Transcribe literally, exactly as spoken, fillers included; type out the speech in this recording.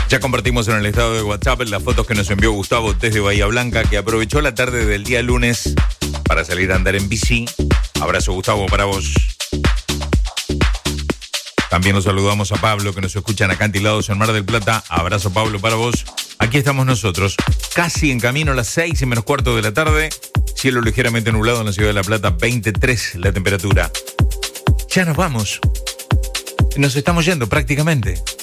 Ya compartimos en el estado de WhatsApp las fotos que nos envió Gustavo desde Bahía Blanca, que aprovechó la tarde del día lunes para salir a andar en bici. Abrazo, Gustavo, para vos. También nos saludamos a Pablo, que nos escuchan acantilados en Mar del Plata. Abrazo, Pablo, para vos. Aquí estamos nosotros, casi en camino a las seis y menos cuarto de la tarde. Cielo ligeramente nublado en la ciudad de La Plata, veintitrés la temperatura. Ya nos vamos. Nos estamos yendo prácticamente.